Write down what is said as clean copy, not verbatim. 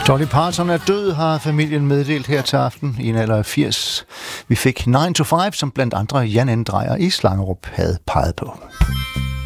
Dolly Parton er død, har familien meddelt her til aften i en alder af 80. Vi fik 9 to 5, som blandt andre Jan N. Dreyer i Slangerup havde peget på.